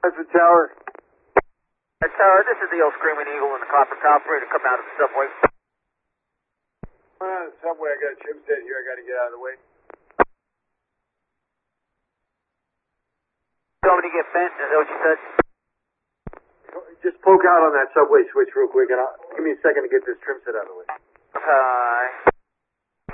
That's the tower. Tower, this is the old Screaming Eagle in the Copper Top, ready to come out of the subway. I'm on the subway. I got a trim set here. I got to get out of the way. You want me to get bent? Is that what you said? Just poke out on that subway switch real quick, and give me a second to get this trim set out of the way.